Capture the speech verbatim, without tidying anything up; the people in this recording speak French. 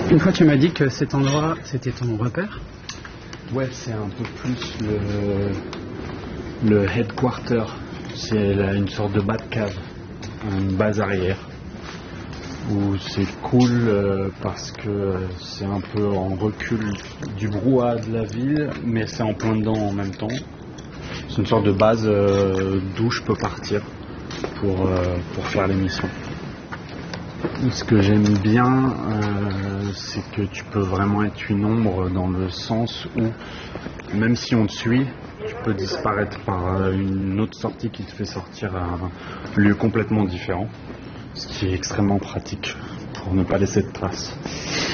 Une fois, tu m'as dit que cet endroit, c'était ton repère. Ouais, c'est un peu plus le, le headquarter. C'est la- une sorte de Batcave, une base arrière, où c'est cool euh, parce que c'est un peu en recul du brouhaha de la ville, mais c'est en plein dedans en même temps. C'est une sorte de base euh, d'où je peux partir pour, euh, pour faire l'émission. Ce que j'aime bien, euh, c'est que tu peux vraiment être une ombre dans le sens où, même si on te suit, tu peux disparaître par euh, une autre sortie qui te fait sortir à un lieu complètement différent, ce qui est extrêmement pratique pour ne pas laisser de traces.